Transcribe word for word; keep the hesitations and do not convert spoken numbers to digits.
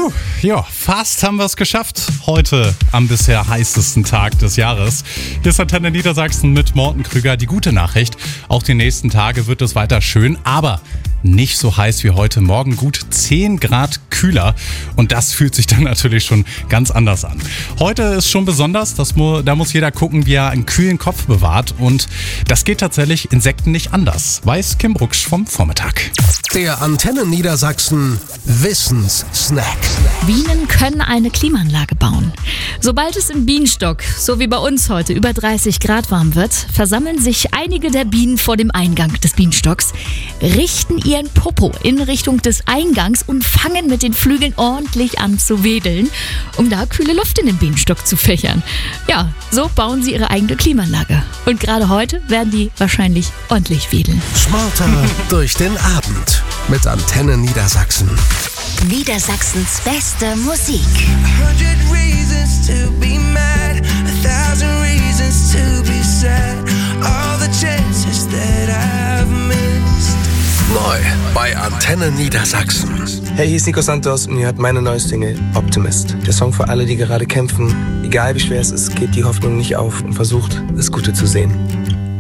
Puh, ja, fast haben wir es geschafft. Heute am bisher heißesten Tag des Jahres. Hier ist Antenne Niedersachsen mit Morten Krüger. Die gute Nachricht, auch die nächsten Tage wird es weiter schön, aber nicht so heiß wie heute Morgen, gut zehn Grad kühler und das fühlt sich dann natürlich schon ganz anders an. Heute ist schon besonders, das mu- da muss jeder gucken, wie er einen kühlen Kopf bewahrt und das geht tatsächlich Insekten nicht anders, weiß Kim Brucksch vom Vormittag. Der Antenne Niedersachsen Wissenssnack. Bienen können eine Klimaanlage bauen. Sobald es im Bienenstock, so wie bei uns heute, über dreißig Grad warm wird, versammeln sich einige der Bienen vor dem Eingang des Bienenstocks, richten ihren Popo in Richtung des Eingangs und fangen mit den Flügeln ordentlich an zu wedeln, um da kühle Luft in den Bienenstock zu fächern. Ja, so bauen sie ihre eigene Klimaanlage. Und gerade heute werden die wahrscheinlich ordentlich wedeln. Smarter durch den Abend mit Antenne Niedersachsen. Niedersachsens beste Musik. A hundred reasons to be mad, a thousand reasons to be sad. All the chances that I've missed. Neu bei Antenne Niedersachsen. Hey, hier ist Nico Santos und ihr hört meine neue Single Optimist. Der Song für alle, die gerade kämpfen. Egal wie schwer es ist, gebt die Hoffnung nicht auf und versucht, das Gute zu sehen.